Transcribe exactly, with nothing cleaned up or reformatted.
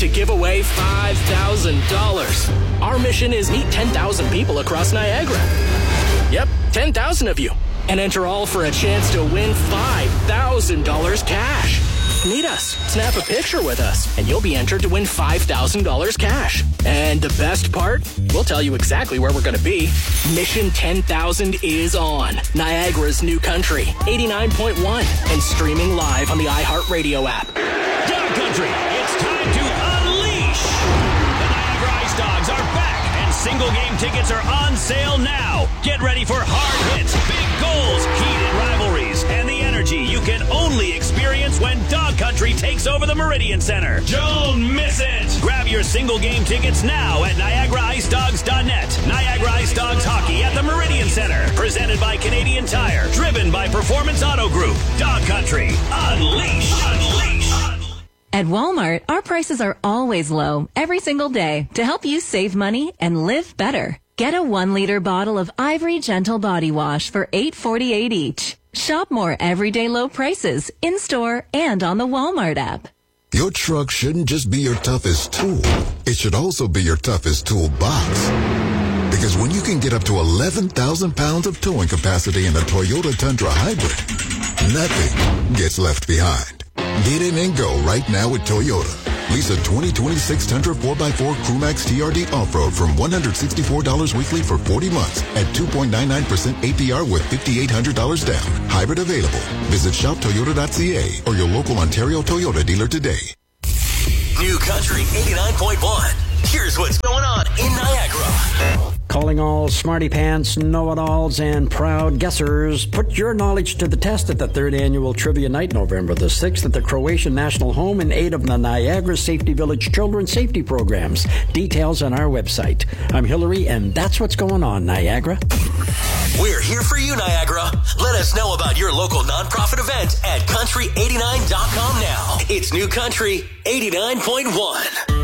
to give away five thousand dollars. Our mission is meet ten thousand people across Niagara. Yep, ten thousand of you. And enter all for a chance to win five thousand dollars cash. Meet us, snap a picture with us, and you'll be entered to win five thousand dollars cash. And the best part? We'll tell you exactly where we're going to be. Mission ten thousand is on Niagara's New Country, eighty-nine point one, and streaming live on the iHeartRadio app. Dog Country, it's time to unleash! The Niagara Ice Dogs are back, and single game tickets are on sale now. Get ready for hard hits, big goals, heated rivalries, and the energy you can only experience when Dog Country takes over the Meridian Center. Don't miss it! Grab your single game tickets now at Niagara Ice Dogs dot net. Niagara Ice Dogs Hockey at the Meridian Center. Presented by Canadian Tire. Driven by Performance Auto Group. Dog Country. Unleash! Unleash! At Walmart, our prices are always low, every single day, to help you save money and live better. Get a one-liter bottle of Ivory Gentle Body Wash for eight forty-eight each. Shop more everyday low prices, in-store and on the Walmart app. Your truck shouldn't just be your toughest tool. It should also be your toughest toolbox. Because when you can get up to eleven thousand pounds of towing capacity in a Toyota Tundra Hybrid, nothing gets left behind. Get in and go right now with Toyota. Lease a twenty twenty-six Tundra four by four Crewmax T R D Off-Road from one hundred sixty-four dollars weekly for forty months at two point nine nine percent A P R with five thousand eight hundred dollars down. Hybrid available. Visit shop toyota dot c a or your local Ontario Toyota dealer today. New Country eighty-nine point one. Here's what's going on in Niagara. Calling all smarty pants, know-it-alls, and proud guessers. Put your knowledge to the test at the third annual Trivia Night, November the sixth, at the Croatian National Home in aid of the Niagara Safety Village Children's Safety Programs. Details on our website. I'm Hillary, and that's what's going on, Niagara. We're here for you, Niagara. Let us know about your local nonprofit event at country eighty-nine dot com now. It's New Country eighty-nine point one.